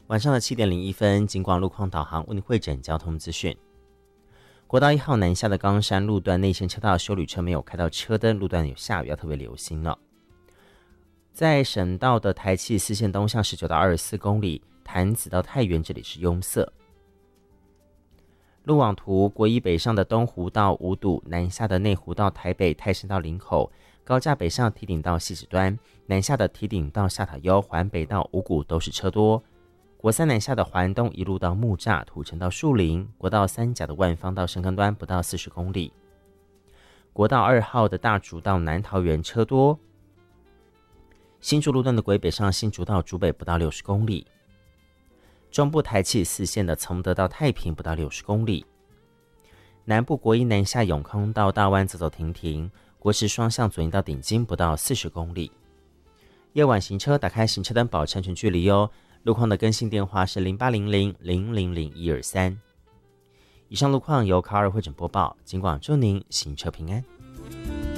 晚上的7点01分，警广路况导航为您汇整交通资讯。国道1号南下的冈山路段内线车道休旅车没有开到车灯，路段有下雨，要特别留心了。在省道的台七4线东向19到24公里，潭子到太原这里是拥塞。路网图，国一北上的东湖到五堵，南下的内湖到台北、泰山到林口，高架北上堤顶到汐止端，南下的堤顶到下塔悠，环北到五股都是车多。国三南下的环东一路到木栅、土城到树林，国道三甲的万芳到深坑端不到40公里。国道2号的大竹到南桃园车多。新竹路段的国北上新竹到竹北不到60公里。中部台七4线的崇德到太平不到60公里。南部国一南下永康到大湾走走停停，国十双向左营到顶金不到40公里。夜晚行车打开行车灯保持安全距离哦。路况的更新电话是0800000123。以上路况由卡尔汇整播报，警广祝您行车平安。